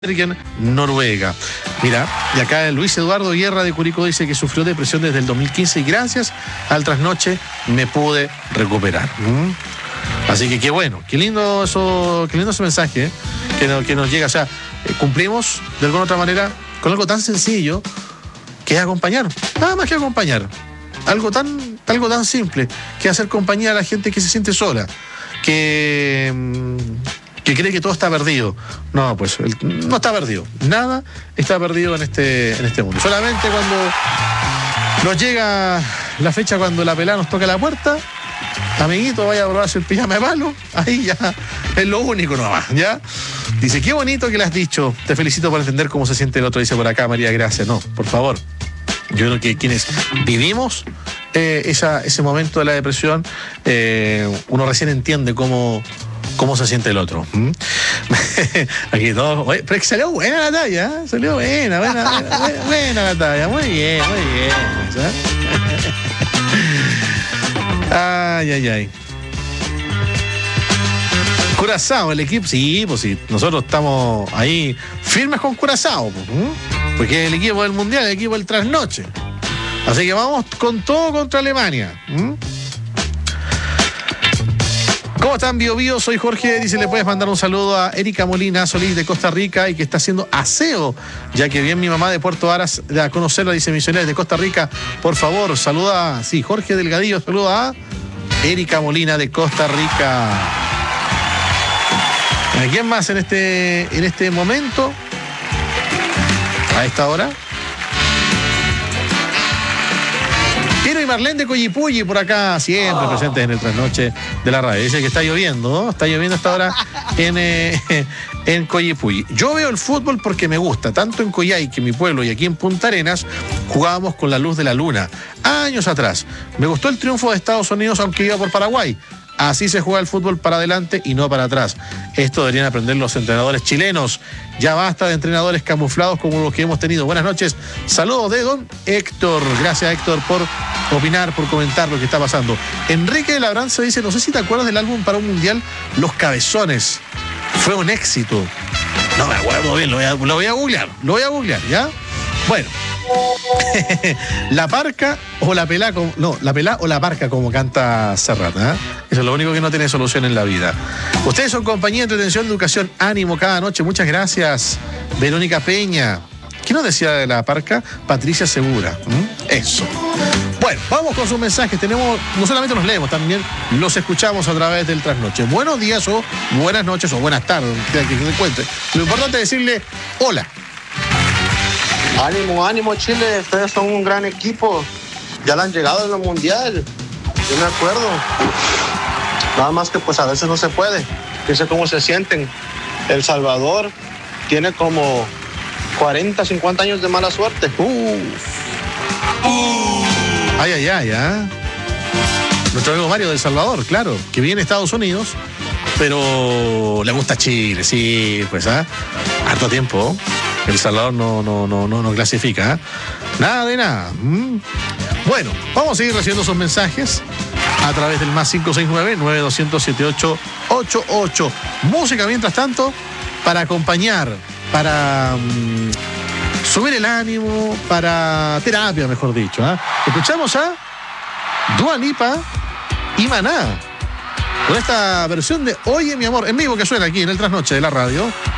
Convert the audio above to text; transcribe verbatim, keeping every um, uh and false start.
en Noruega. Mira, y acá Luis Eduardo Guerra de Curicó dice que sufrió depresión desde el dos mil quince y gracias al trasnoche me pude recuperar. ¿Mm? Así que qué bueno, qué lindo eso, qué lindo ese mensaje ¿eh? que, no, que nos llega. O sea, eh, cumplimos de alguna otra manera con algo tan sencillo que es acompañar, nada más que acompañar. Algo tan, algo tan simple que hacer compañía a la gente que se siente sola, que... Mmm, que cree que todo está perdido. No, pues el, no está perdido. Nada está perdido en este, en este mundo. Solamente cuando nos llega la fecha, cuando la pelada nos toca la puerta, amiguito, vaya a probarse el pijama de palo, ahí ya es lo único nomás, ¿ya? Dice, qué bonito que le has dicho. Te felicito por entender cómo se siente el otro, dice por acá María Gracia. No, por favor. Yo creo que quienes vivimos eh, esa, ese momento de la depresión, eh, uno recién entiende cómo... cómo se siente el otro. ¿Mm? Aquí todo. Oye, pero es que salió buena la talla, ¿eh? Salió buena, buena, buena, buena la talla. Muy bien, muy bien. ¿Sabes? Ay, ay, ay. Curazao, el equipo, sí, pues sí. Nosotros estamos ahí firmes con Curazao, pues, ¿eh? Porque es el equipo del Mundial, el equipo del trasnoche. Así que vamos con todo contra Alemania. ¿Mm? ¿Cómo están, Bio Bio? Soy Jorge. Dice, le puedes mandar un saludo a Erika Molina Solís de Costa Rica y que está haciendo aseo, ya que bien mi mamá de Puerto Aras a conocerla, dice Misioneros de Costa Rica. Por favor, saluda, sí, Jorge Delgadillo, saluda a Erika Molina de Costa Rica. ¿A quién más en este, en este momento? A esta hora. Y Marlene de Coyipulli por acá, siempre oh. presentes en el trasnoche de la radio. Dice que está lloviendo, ¿no? Está lloviendo hasta ahora en, eh, en Coyipulli. Yo veo el fútbol porque me gusta. Tanto en Coyhaique, mi pueblo, y aquí en Punta Arenas, jugábamos con la luz de la luna. Años atrás. Me gustó el triunfo de Estados Unidos, aunque iba por Paraguay. Así se juega el fútbol, para adelante y no para atrás. Esto deberían aprender los entrenadores chilenos. Ya basta de entrenadores camuflados como los que hemos tenido. Buenas noches. Saludos de don Héctor. Gracias, Héctor, por opinar, por comentar lo que está pasando. Enrique de Labranza dice, no sé si te acuerdas del álbum para un mundial Los Cabezones. Fue un éxito. No me acuerdo bien, lo voy a, lo voy a googlear. Lo voy a googlear, ¿ya? Bueno. La parca o la pelá, como, no, la pelá o la parca, como canta Serrat, ¿eh? Eso es lo único que no tiene solución en la vida. Ustedes son compañía de entretención, educación, ánimo cada noche. Muchas gracias, Verónica Peña. ¿Quién nos decía de la parca? Patricia Segura. ¿Mm? Eso. Bueno, vamos con sus mensajes. Tenemos, no solamente los leemos, también los escuchamos a través del trasnoche. Buenos días o buenas noches o buenas tardes, que se encuentre. Lo importante es decirle hola. Ánimo, ánimo, Chile, ustedes son un gran equipo. Ya le han llegado en el mundial. Yo me acuerdo. Nada más que pues a veces no se puede. Fíjense cómo se sienten. El Salvador tiene como cuarenta, cincuenta años de mala suerte. Uh. Uh. Ay, ay, ay, ¿eh? Nuestro amigo Mario del Salvador, claro, que viene a Estados Unidos, pero le gusta Chile, sí, pues, ¿ah? ¿eh? Harto tiempo. El Salvador no, no, no, no, no clasifica, ¿eh? Nada de nada. ¿Mm? Bueno, vamos a seguir recibiendo esos mensajes a través del más cinco seis nueve, nueve dos cero cero, siete ocho ocho ocho. Música, mientras tanto, para acompañar, para um, subir el ánimo, para terapia, mejor dicho, ¿eh? Escuchamos a Dua Lipa y Maná con esta versión de Oye, mi amor, en vivo, que suena aquí en el trasnoche de la radio.